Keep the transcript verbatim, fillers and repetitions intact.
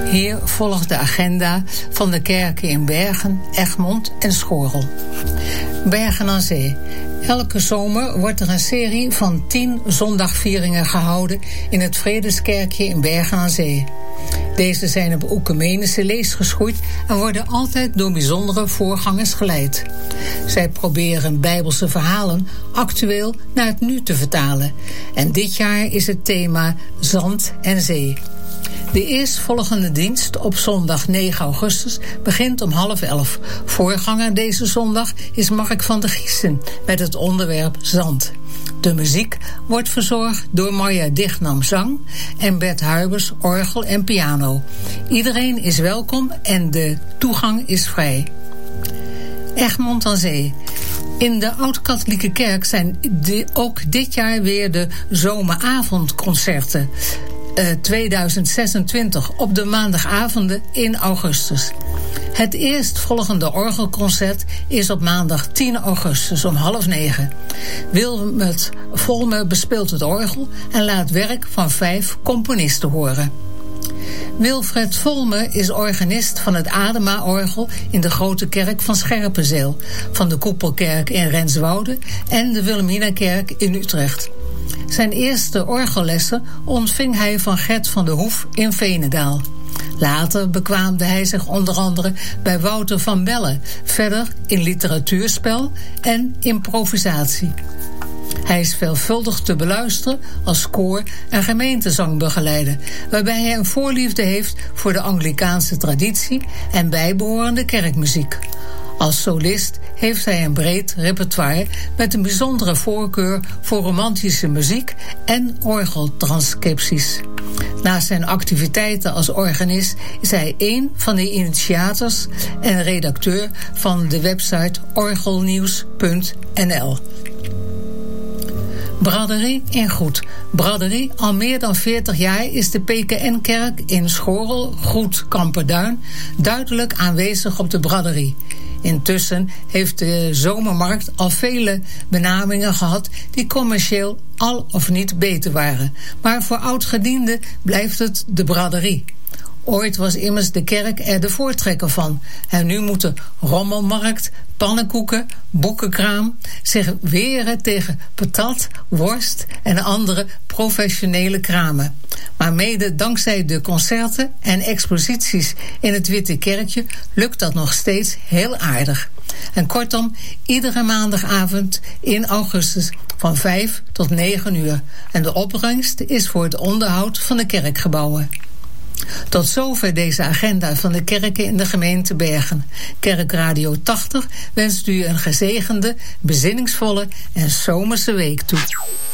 Hier volgt de agenda van de kerken in Bergen, Egmond en Schorel. Bergen aan Zee. Elke zomer wordt er een serie van tien zondagvieringen gehouden in het Vredeskerkje in Bergen aan Zee. Deze zijn op oecumenische leest geschoeid en worden altijd door bijzondere voorgangers geleid. Zij proberen Bijbelse verhalen actueel naar het nu te vertalen. En dit jaar is het thema Zand en Zee. De eerstvolgende dienst op zondag negen augustus begint om half elf. Voorganger deze zondag is Mark van der Giesen met het onderwerp Zand. De muziek wordt verzorgd door Marja Dignam zang en Bert Huibers orgel en piano. Iedereen is welkom en de toegang is vrij. Egmond aan Zee. In de Oud-Katholieke Kerk zijn de, ook dit jaar weer de zomeravondconcerten uh, tweeduizend zesentwintig op de maandagavonden in augustus. Het eerstvolgende orgelconcert is op maandag tien augustus om half negen. Wilmert Volme bespeelt het orgel en laat werk van vijf componisten horen. Wilfred Volme is organist van het Adema-orgel in de Grote Kerk van Scherpenzeel, van de Koepelkerk in Renswoude en de Wilhelminakerk in Utrecht. Zijn eerste orgellessen ontving hij van Gert van der Hoef in Veenendaal. Later bekwaamde hij zich onder andere bij Wouter van Bellen, verder in literatuurspel en improvisatie. Hij is veelvuldig te beluisteren als koor- en gemeentezangbegeleider, waarbij hij een voorliefde heeft voor de Anglikaanse traditie en bijbehorende kerkmuziek. Als solist heeft hij een breed repertoire met een bijzondere voorkeur voor romantische muziek en orgeltranscripties. Naast zijn activiteiten als organist is hij een van de initiators en redacteur van de website orgelnieuws punt n l. Braderie in Goed. Braderie, al meer dan veertig jaar is de P K N-kerk in Schorel, Goed, Kamperduin duidelijk aanwezig op de braderie. Intussen heeft de zomermarkt al vele benamingen gehad die commercieel al of niet beter waren. Maar voor oudgedienden blijft het de braderie. Ooit was immers de kerk er de voortrekker van. En nu moeten rommelmarkt, pannenkoeken, boekenkraam zich weren tegen patat, worst en andere professionele kramen. Maar mede dankzij de concerten en exposities in het Witte Kerkje lukt dat nog steeds heel aardig. En kortom, iedere maandagavond in augustus van vijf tot negen uur. En de opbrengst is voor het onderhoud van de kerkgebouwen. Tot zover deze agenda van de kerken in de gemeente Bergen. Kerkradio tachtig wenst u een gezegende, bezinningsvolle en zomerse week toe.